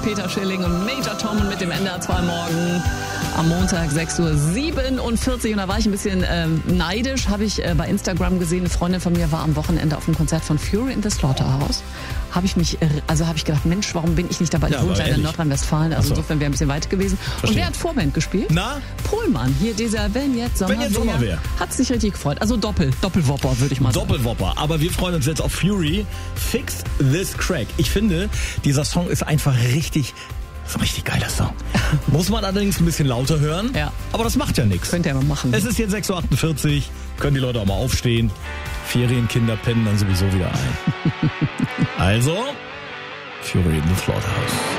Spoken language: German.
Peter Schilling und Major Tom und mit dem NDR 2 morgen am Montag 6:47 Uhr. Und da war ich ein bisschen neidisch, habe ich bei Instagram gesehen. Eine Freundin von mir war am Wochenende auf einem Konzert von Fury in the Slaughterhouse. Habe ich gedacht, Mensch, warum bin ich nicht dabei? Ich wohne leider in Nordrhein-Westfalen, also insofern wäre ein bisschen weit gewesen. Verstehe. Und wer hat Vorband gespielt? Na? Pohlmann, hier dieser Wenn jetzt Sommer wäre. Hat sich richtig gefreut. Also Doppelwopper, würde ich mal sagen. Doppelwopper. Aber wir freuen uns jetzt auf Fury. Fix This Crack. Ich finde, dieser Song ist einfach richtig geiler Song. Muss man allerdings ein bisschen lauter hören. Ja. Aber das macht ja nichts. Könnt ihr mal machen. Es ist jetzt 6:48 Uhr. Können die Leute auch mal aufstehen. Ferienkinder pennen dann sowieso wieder ein. Also, Fury in the Slaughterhouse.